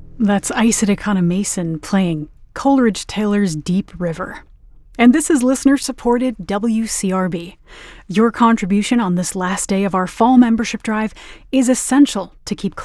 That's Isaac Mason playing Coleridge Taylor's Deep River. And this is listener-supported WCRB. Your contribution on this last day of our fall membership drive is essential to keep